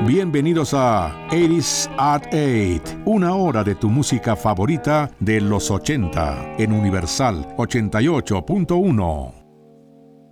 Bienvenidos a 80s at 8, una hora de tu música favorita de los 80 en Universal 88.1.